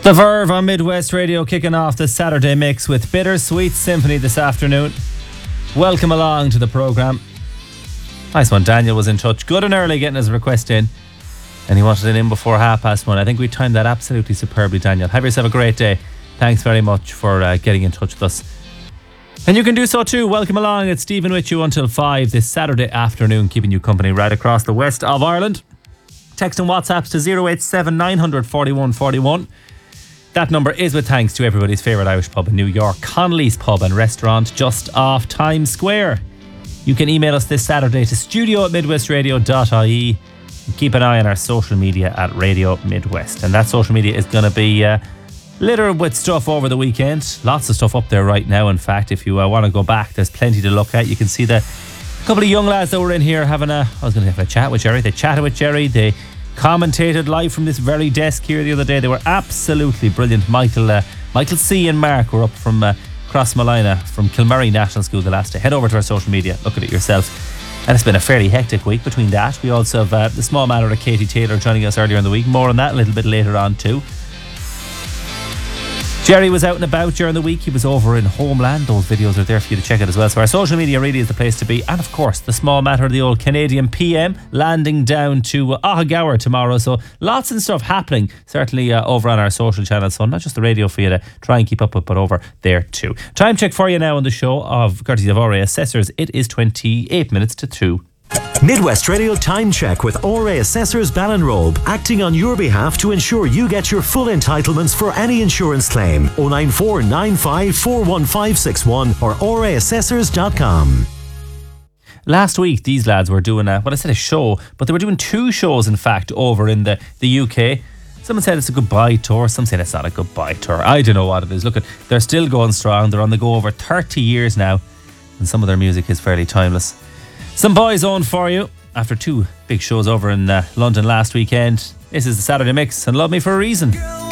The Verve on Midwest Radio kicking off the Saturday mix with Bittersweet Symphony this afternoon. Welcome along to the programme. Nice one, Daniel was in touch good and early getting his request in, and he wanted it in before 1:30. I think we timed that absolutely superbly, Daniel. Have yourself a great day. Thanks very much for getting in touch with us. And you can do so too. Welcome along. It's Stephen with you until 5 this Saturday afternoon, keeping you company right across the west of Ireland. Text and WhatsApps to 087 900 4141. That number is with thanks to everybody's favourite Irish pub in New York, Connolly's Pub and Restaurant, just off Times Square. You can email us this Saturday to studio@midwestradio.ie. Keep an eye on our social media at Radio Midwest. And that social media is going to be littered with stuff over the weekend. Lots of stuff up there right now, in fact. If you want to go back, there's plenty to look at. You can see a couple of young lads that were in here having a chat with Jerry. They chatted with Jerry. They commentated live from this very desk here the other day. They were absolutely brilliant. Michael C and Mark were up from Crossmolina from Kilmurry National School the last day. Head over to our social media, look at it yourself. And it's been a fairly hectic week between that. We also have the small matter of Katie Taylor joining us earlier in the week. More on that a little bit later on too. Jerry was out and about during the week. He was over in Homeland. Those videos are there for you to check out as well. So our social media really is the place to be. And of course, the small matter of the old Canadian PM landing down to Ahagower tomorrow. So lots and stuff happening, certainly over on our social channels. So not just the radio for you to try and keep up with, but over there too. Time check for you now on the show of courtesy of RA Assessors. It is 28 minutes to 2. Midwest Radio Time Check with RA Assessors Ballinrobe, acting on your behalf to ensure you get your full entitlements for any insurance claim. 094 95 41561 or raassessors.com. Last week, these lads were doing a show, but they were doing two shows, in fact, over in the UK. Someone said it's a goodbye tour. Some said it's not a goodbye tour. I don't know what it is. Look, they're still going strong. They're on the go over 30 years now, and some of their music is fairly timeless. Some Boys Own for you after two big shows over in London last weekend. This is the Saturday Mix and Love Me for a Reason.